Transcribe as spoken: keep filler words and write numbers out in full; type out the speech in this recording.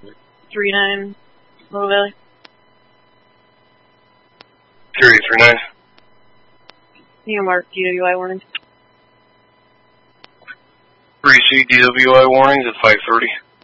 three nine, Little Valley. Carrier three nine. You mark D W I warnings. three C D W I warnings at five thirty.